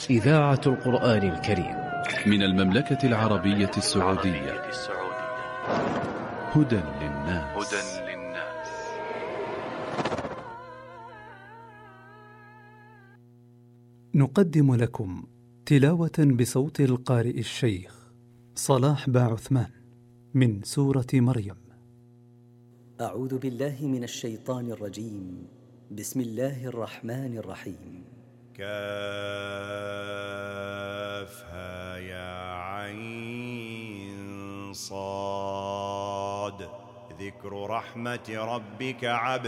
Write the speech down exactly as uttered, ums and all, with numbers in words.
إذاعة القرآن الكريم من المملكة العربية السعودية. هدى للناس. نقدم لكم تلاوة بصوت القارئ الشيخ صلاح باعثمان من سورة مريم. أعوذ بالله من الشيطان الرجيم. بسم الله الرحمن الرحيم. كافها يا عين صاد. ذكر رحمة ربك عبد